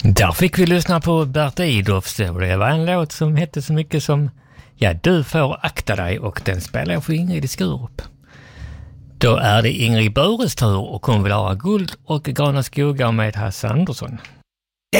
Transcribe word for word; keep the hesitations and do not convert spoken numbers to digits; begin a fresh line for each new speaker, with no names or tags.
Där fick vi lyssna på Bert Idolfs och det var en låt som hette så mycket som Ja, du får akta dig, och den spelar jag för Ingrid i Skurup. Då är det Ingrid Bures tur och hon vill ha Guld och gröna skogar med Hasse Andersson.